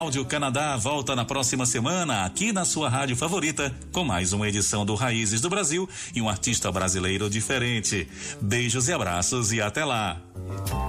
Áudio Canadá volta na próxima semana aqui na sua rádio favorita com mais uma edição do Raízes do Brasil e um artista brasileiro diferente. Beijos e abraços e até lá.